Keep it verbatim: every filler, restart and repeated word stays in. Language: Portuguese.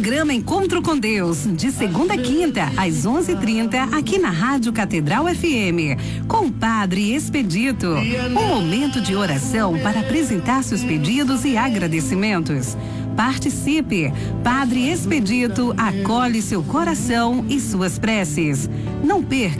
Programa Encontro com Deus, de segunda a quinta, às onze e trinta, aqui na Rádio Catedral F M, com o Padre Expedito. Um momento de oração para apresentar seus pedidos e agradecimentos. Participe! Padre Expedito acolhe seu coração e suas preces. Não perca